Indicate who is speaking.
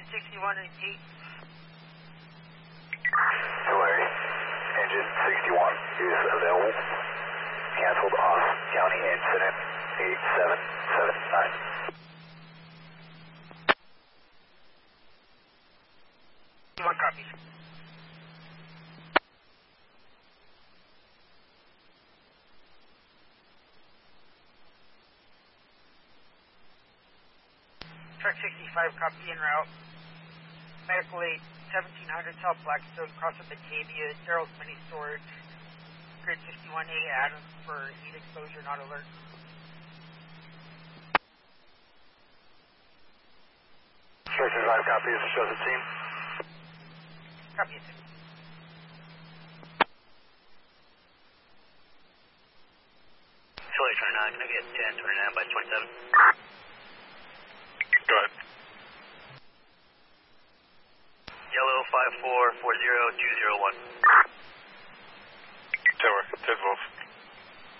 Speaker 1: 61 and 8.
Speaker 2: Tulare, engine 61 is available. Canceled off county incident 8779.
Speaker 1: One copy. Truck 65, copy en route. Medical aid, 1700 South Blackstone, cross of Batavia, Daryl's Mini Storage. Grid 61A, Adams for heat exposure, not alert.
Speaker 2: Truck 65, copy. This shows the team.
Speaker 1: Copy it.
Speaker 3: Tulare 29, can I get 1029 by 27?
Speaker 2: Go ahead.
Speaker 3: Yellow 5440201.